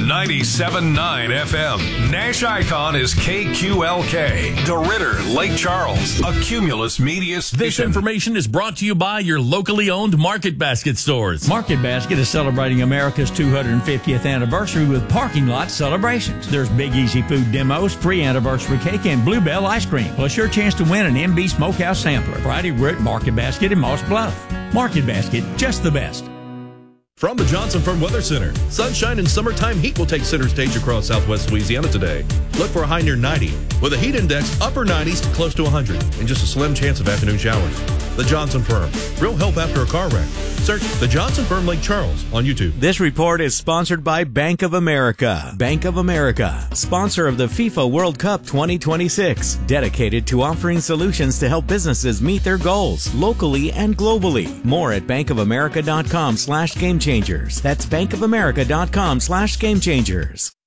97.9 FM. Nash Icon is KQLK. DeRidder, Lake Charles, a Cumulus Media station. This information is brought to you by your locally owned Market Basket stores. Market Basket is celebrating America's 250th anniversary with parking lot celebrations. There's Big Easy food demos, free anniversary cake, and Bluebell ice cream. Plus your chance to win an MB Smokehouse sampler. Friday, we're at Market Basket in Moss Bluff. Market Basket, just the best. From the Johnson Firm Weather Center, sunshine and summertime heat will take center stage across southwest Louisiana today. Look for a high near 90, with a heat index upper 90s to close to 100, and just a slim chance of afternoon showers. The Johnson Firm, real help after a car wreck. Search The Johnson Firm Lake Charles on YouTube. This report is sponsored by Bank of America. Bank of America, sponsor of the FIFA World Cup 2026, dedicated to offering solutions to help businesses meet their goals locally and globally. More at bankofamerica.com/gamechangers. That's bankofamerica.com/gamechangers.